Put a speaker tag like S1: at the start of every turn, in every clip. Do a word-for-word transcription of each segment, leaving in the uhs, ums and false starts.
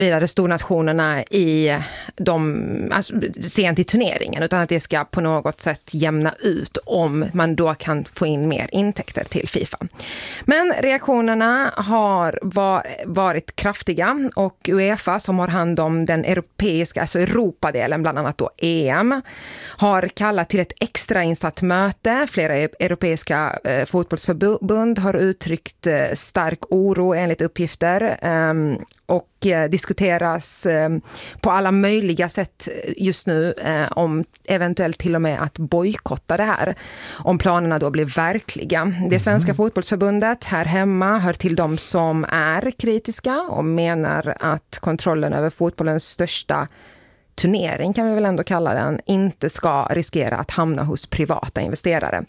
S1: vidare stornationerna i de, alltså, sent i turneringen, utan att det ska på något sätt jämna ut om man då kan få in mer intäkter till FIFA. Men reaktionerna har var, varit kraftiga, och UEFA, som har hand om den europeiska, alltså Europadelen, bland annat då E M, har kallat till ett extrainsatt möte. Flera europeiska eh, fotbollsförbund har uttryckt eh, stark oro enligt uppgifter, eh, och eh, diskuteras eh, på alla möjliga sätt just nu eh, om eventuellt till och med att bojkotta det här, om planerna då blir verkliga. Det svenska mm. fotbollsförbundet här hemma hör till de som är kritiska och menar att kontrollen över fotbollens största turnering, kan vi väl ändå kalla den, inte ska riskera att hamna hos privata investerare.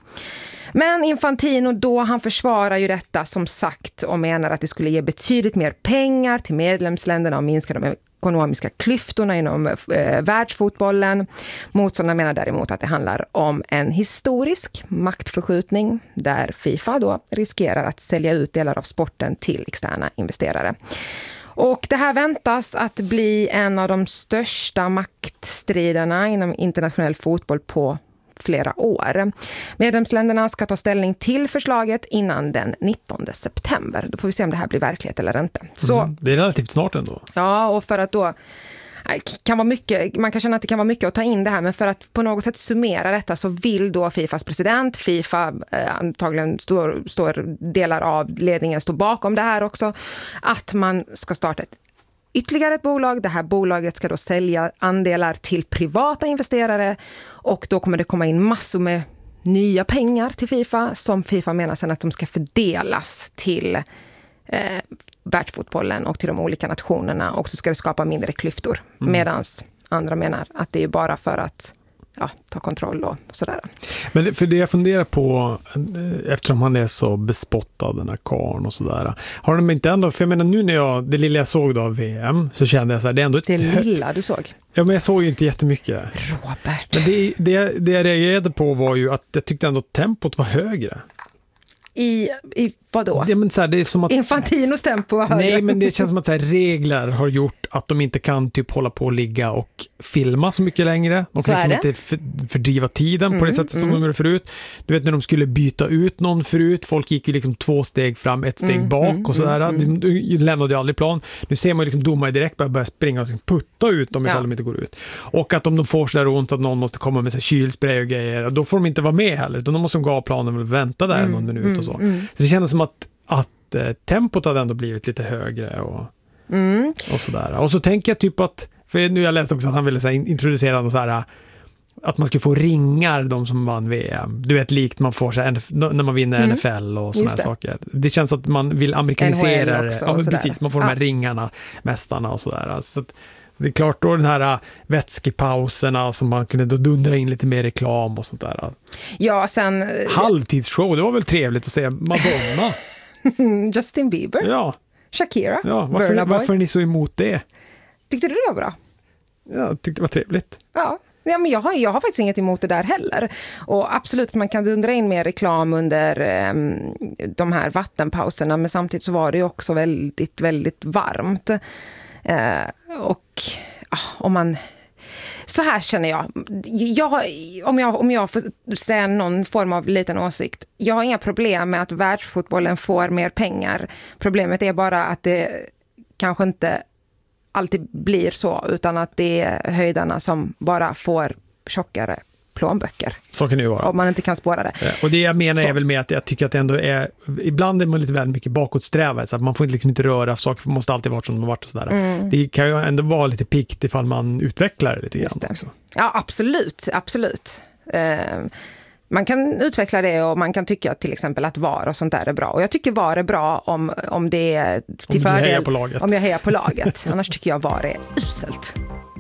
S1: Men Infantino då, han försvarar ju detta som sagt och menar att det skulle ge betydligt mer pengar till medlemsländerna och minska de ekonomiska klyftorna inom eh, världsfotbollen. Motståndarna menar däremot att det handlar om en historisk maktförskjutning där FIFA då riskerar att sälja ut delar av sporten till externa investerare. Och det här väntas att bli en av de största maktstriderna inom internationell fotboll på flera år. Medlemsländerna ska ta ställning till förslaget innan den nittonde september. Då får vi se om det här blir verklighet eller inte. Så,
S2: mm, det är relativt snart ändå.
S1: Ja, och för att då kan vara mycket, man kan känna att det kan vara mycket att ta in det här, men för att på något sätt summera detta så vill då FIFAs president, FIFA eh, antagligen står, står delar av ledningen står bakom det här också, att man ska starta ett ytterligare ett bolag. Det här bolaget ska då sälja andelar till privata investerare, och då kommer det komma in massor med nya pengar till FIFA som FIFA menar sen att de ska fördelas till eh, världsfotbollen och till de olika nationerna, och så ska det skapa mindre klyftor. Mm. Medans andra menar att det är bara för att ja, ta kontroll och sådär.
S2: Men det, för det jag funderar på, eftersom han är så bespottad, den här karn och sådär, har de inte ändå, för jag menar nu när jag, det lilla jag såg då av V M, så kände jag så här, det är ändå ett
S1: det lilla du såg.
S2: Ja, men jag såg ju inte jättemycket.
S1: Robert.
S2: Men det, det, det jag reagerade på var ju att jag tyckte ändå att tempot var högre.
S1: I, i vad då?
S2: Det, men så här, det är som att,
S1: Infantinos tempo var högre.
S2: Nej, men det känns som att så här, regler har gjort att de inte kan typ hålla på och ligga och filma så mycket längre. De kan liksom inte för, fördriva tiden mm, på det sättet som mm. de gjorde förut. Du vet när de skulle byta ut någon förut, folk gick ju liksom två steg fram, ett steg mm, bak mm, och sådär. Mm, de, de lämnade ju aldrig plan. Nu ser man ju liksom domare direkt börja, börja springa och putta ut dem ifall ja. de inte går ut. Och att om de får så där ont att någon måste komma med så här kylspray och grejer, då får de inte vara med heller. Utan de måste gå av planen och vänta där mm, någon minut mm, och så. Mm. Så det kändes som att, att eh, tempot hade ändå blivit lite högre och, mm. och sådär. Och så tänker jag typ att, för nu har jag läst också att han ville så här, introducera något så här, att man skulle få ringar de som vann V M. Du vet, likt man får så här, när man vinner mm. N F L och såna här saker. Det känns att man vill amerikanisera det. Ja, precis, man får ja. de här ringarna, mästarna och sådär. Så att, det är klart då den här vätskepauserna som man kunde då dundra in lite mer reklam och sånt där.
S1: Ja, sen...
S2: Halvtidsshow, det var väl trevligt att se Madonna.
S1: Justin Bieber.
S2: Ja.
S1: Shakira.
S2: Ja, varför, varför är ni så emot det?
S1: Tyckte du det var bra?
S2: Ja, jag tyckte det var trevligt.
S1: Ja. Ja, men jag har, jag har faktiskt inget emot det där heller. Och absolut, man kan dundra in mer reklam under eh, de här vattenpauserna, men samtidigt så var det ju också väldigt, väldigt varmt. Eh, och ja, om man... Så här känner jag. jag om, jag om jag får säga någon form av liten åsikt. Jag har inga problem med att världsfotbollen får mer pengar. Problemet är bara att det kanske inte alltid blir så, utan att det är höjdarna som bara får tjockare plånböcker.
S2: Så kan det ju vara.
S1: Om man inte kan spåra det.
S2: Ja, och det jag menar
S1: så.
S2: är väl med att jag tycker att det ändå är, ibland är man lite väl mycket bakåtsträvare, så att man får liksom inte röra, saker måste alltid vara som de har varit och sådär. Mm. Det kan ju ändå vara lite pikt ifall man utvecklar det lite grann också.
S1: Ja, absolut, absolut. Uh, man kan utveckla det och man kan tycka till exempel att V A R och sånt där är bra. Och jag tycker V A R är bra om, om det är till
S2: om
S1: fördel.
S2: Hejar på laget.
S1: Om jag hejar på laget. Annars tycker jag V A R är uselt.